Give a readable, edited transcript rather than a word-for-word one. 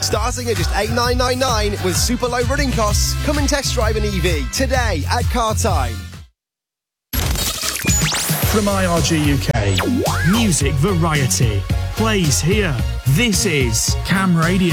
Starting at just $8,999 with super low running costs. Come and test drive an EV today at Car Time. From IRG UK, music variety plays here. This is Cam Radio.